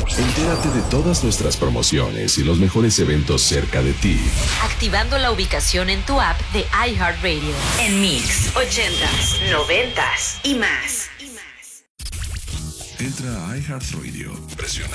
Entérate de todas nuestras promociones y los mejores eventos cerca de ti. Activando la ubicación en tu app de iHeartRadio. En Mix, 80s, 90s y más. Entra a iHeartRadio, presiona